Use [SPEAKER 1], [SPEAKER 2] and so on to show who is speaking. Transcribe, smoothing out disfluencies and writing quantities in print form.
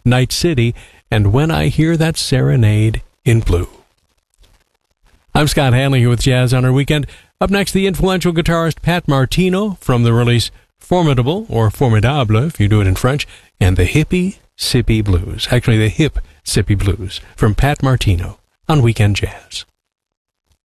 [SPEAKER 1] Night City, and When I Hear That Serenade in Blue. I'm Scott Hanley here with Jazz on Our Weekend. Up next, the influential guitarist Pat Martino from the release Formidable, or Formidable if you do it in French, and the Hippie Sippy Blues. Actually, the Hip Sippy Blues from Pat Martino on Weekend Jazz.